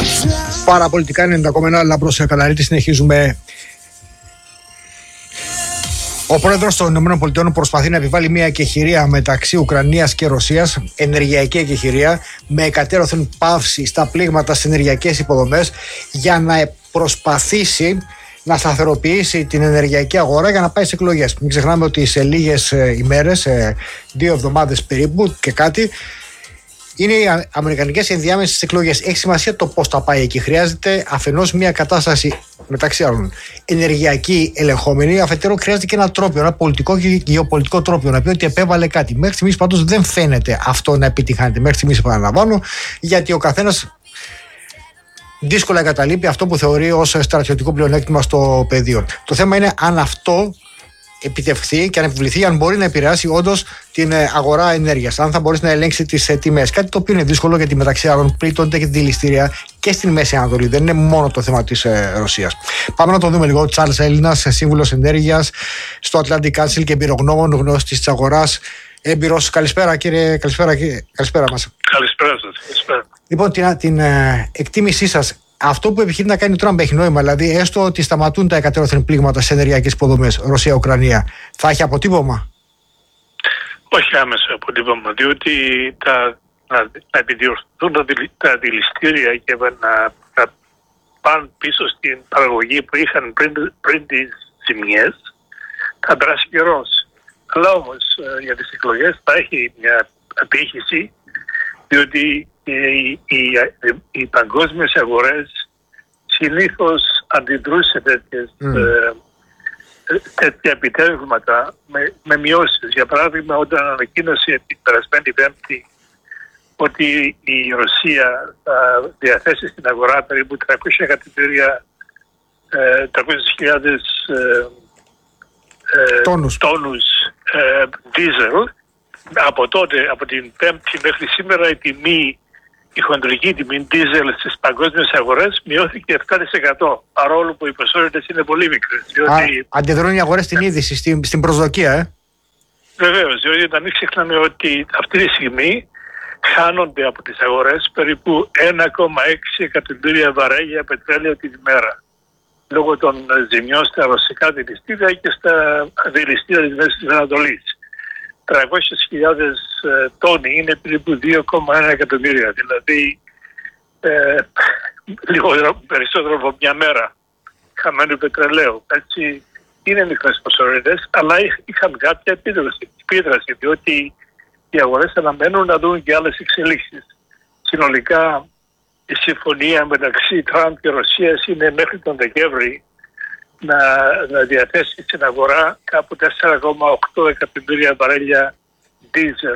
Παραπολιτικά 90,1 Λάμπρος Καναρίτη. Συνεχίζουμε. Ο πρόεδρος των ΗΠΑ προσπαθεί να επιβάλλει μια εκεχηρία μεταξύ Ουκρανίας και Ρωσίας, ενεργειακή εκεχηρία, με εκατέρωθεν παύση στα πλήγματα στις ενεργειακές υποδομές, για να προσπαθήσει να σταθεροποιήσει την ενεργειακή αγορά για να πάει σε εκλογές. Μην ξεχνάμε ότι σε λίγες ημέρες, 2 εβδομάδες περίπου και κάτι, είναι οι αμερικανικές ενδιάμεσες εκλογές. Έχει σημασία το πώς θα πάει εκεί. Χρειάζεται αφενός μια κατάσταση, μεταξύ άλλων, ενεργειακή ελεγχόμενη, αφετέρου χρειάζεται και ένα τρόπιο, ένα πολιτικό και γεωπολιτικό τρόπιο, να πει ότι επέβαλε κάτι. Μέχρι στιγμής πάντως δεν φαίνεται αυτό να επιτυχάνεται. Μέχρι στιγμής, επαναλαμβάνω, γιατί ο καθένας δύσκολα εγκαταλείπει αυτό που θεωρεί ως στρατιωτικό πλεονέκτημα στο πεδίο. Το θέμα είναι αν αυτό επιτευχθεί και αν επιβληθεί, αν μπορεί να επηρεάσει όντως την αγορά ενέργειας, αν θα μπορέσει να ελέγξει τις τιμές. Κάτι το οποίο είναι δύσκολο, γιατί μεταξύ άλλων πλήττονται και τη δηληστήρια και στην Μέση Ανατολή. Δεν είναι μόνο το θέμα της Ρωσίας. Πάμε να το δούμε λίγο. Τσάρλς Έλληνας, σύμβουλος ενέργειας στο Atlantic Council και εμπειρογνώμων, γνώστης της αγοράς. Έμπειρος. Καλησπέρα, κύριε. Καλησπέρα μας. Καλησπέρα σας. Καλησπέρα. Λοιπόν, την εκτίμησή σας. Αυτό που επιχειρεί να κάνει ο Τραμπ έχει νόημα, δηλαδή έστω ότι σταματούν τα εκατέρωθεν πλήγματα σε ενεργειακές υποδομές Ρωσία-Ουκρανία, θα έχει αποτύπωμα? Όχι άμεσο αποτύπωμα, διότι να επιδιορθούν τα δηληστήρια και να πάνε πίσω στην παραγωγή που είχαν πριν τις ζημιές, θα περάσει καιρός. Αλλά όμως για τις εκλογές θα έχει μια απήχηση, διότι οι παγκόσμιες αγορές συνήθως αντιδρούν σε τέτοια επιτεύγματα με μειώσεις. Για παράδειγμα, όταν ανακοίνωσε την περασμένη Πέμπτη ότι η Ρωσία θα διαθέσει στην αγορά περίπου 300.000 τόνους δίζελ, από την Πέμπτη μέχρι σήμερα η χοντρική τιμή δίζελ στις παγκόσμιες αγορές μειώθηκε 7%, παρόλο που οι ποσότητες είναι πολύ μικρές. Αντιδρούν οι αγορές στην είδηση, στην προσδοκία, Βεβαίως, διότι να μην ξεχνάμε ότι αυτή τη στιγμή χάνονται από τις αγορές περίπου 1,6 εκατομμύρια βαρέλια πετρέλαιο την ημέρα, λόγω των ζημιών στα ρωσικά δηληστήρια και στα δηληστήρια της Μέσης Ανατολής. 300.000 τόνοι είναι περίπου 2,1 εκατομμύρια, δηλαδή λίγο περισσότερο από μια μέρα χαμένου πετρελαίου. Έτσι, είναι μικρές ποσότητες, αλλά είχαν κάποια επίδραση, διότι οι αγορές αναμένουν να δουν και άλλες εξελίξεις. Συνολικά η συμφωνία μεταξύ Τραμπ και Ρωσίας είναι μέχρι τον Δεκέμβρη να διαθέσει στην αγορά κάπου 4,8 εκατομμύρια βαρέλια δίζελ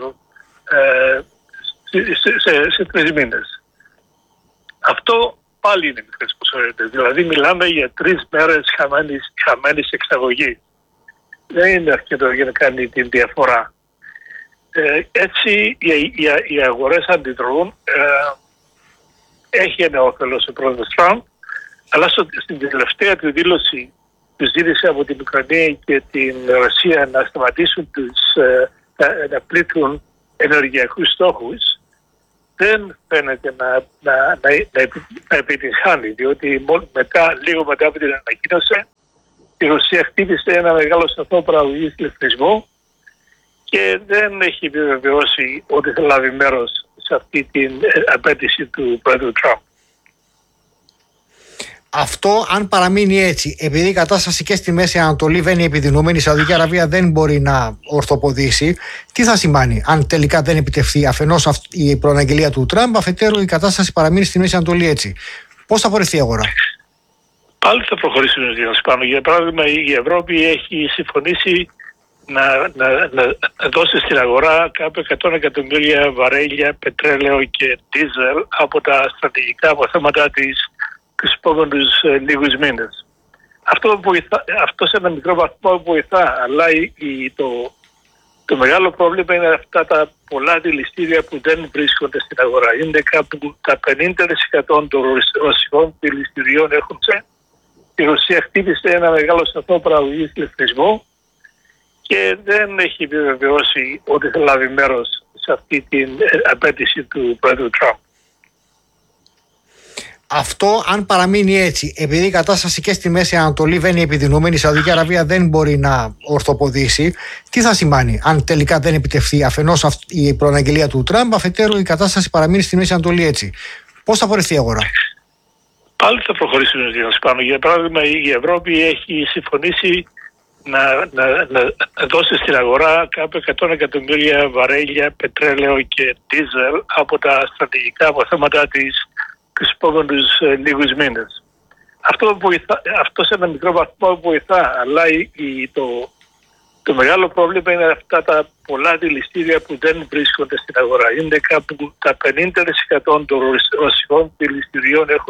σε 3 μήνες. Αυτό πάλι είναι μικρές ποσότητες. Δηλαδή μιλάμε για 3 μέρες χαμένης εξαγωγής. Δεν είναι αρκετό για να κάνει την διαφορά. Έτσι οι αγορές αντιδρούν. Έχει ένα όφελος ο πρόεδρος Τραμπ, αλλά στην τελευταία του δήλωση που ζήτησε από την Ουκρανία και την Ρωσία να σταματήσουν να πλήττουν ενεργειακούς στόχους, δεν φαίνεται να επιτυγχάνει, διότι λίγο μετά από την ανακοίνωση η Ρωσία χτύπησε ένα μεγάλο σταθμό παραγωγής ηλεκτρισμού και δεν έχει επιβεβαιώσει ότι θα λάβει μέρος σε αυτή την απέτηση του πρόεδρου Τραμπ. Αυτό, αν παραμείνει έτσι, επειδή η κατάσταση και στη Μέση Ανατολή βαίνει επιδεινούμενη, η Σαουδική Αραβία δεν μπορεί να ορθοποδήσει, τι θα σημαίνει αν τελικά δεν επιτευχθεί αφενός η προαναγγελία του Τραμπ, αφετέρου η κατάσταση παραμείνει στη Μέση Ανατολή έτσι? Πώς θα πορευτεί η αγορά? Πάλι θα προχωρήσουν οι δύο πάνω. Για παράδειγμα, η Ευρώπη έχει συμφωνήσει να δώσει στην αγορά κάπου 100 εκατομμύρια βαρέλια πετρέλαιο και δίζελ από τα στρατηγικά αποθέματα τους επόμενους λίγους μήνες. Αυτό σε ένα μικρό βαθμό βοηθά, αλλά το μεγάλο πρόβλημα είναι αυτά τα πολλά δηληστήρια που δεν βρίσκονται στην αγορά. Είναι κάπου τα 50% των ρωσικών δηληστηριών έχουν η Ρωσία χτύπησε ένα μεγάλο σταθμό παραγωγής ηλεκτρισμού και δεν έχει επιβεβαιώσει ότι θα λάβει μέρος σε αυτή την απέτηση του πρόεδρου Τραμπ. Αυτό, αν παραμείνει έτσι, επειδή η κατάσταση και στη Μέση Ανατολή βαίνει επιδεινούμενη, η Σαουδική Αραβία δεν μπορεί να ορθοποδήσει, τι θα σημαίνει αν τελικά δεν επιτευχθεί αφενός η προαναγγελία του Τραμπ, αφετέρου η κατάσταση παραμείνει στη Μέση Ανατολή έτσι? Πώς θα πορευτεί η αγορά? Πάλι θα προχωρήσουν οι ζήτηση πάνω. Για παράδειγμα, η Ευρώπη έχει συμφωνήσει να δώσει στην αγορά κάπου 100 εκατομμύρια βαρέλια πετρέλαιο και δίζελ από τα στρατηγικά αποθέματα τους επόμενους λίγους μήνες. Αυτό σε ένα μικρό βαθμό βοηθά, αλλά το μεγάλο πρόβλημα είναι αυτά τα πολλά δηληστήρια που δεν βρίσκονται στην αγορά. Είναι κάπου τα 50% των ρωσικών δηληστηριών έχουν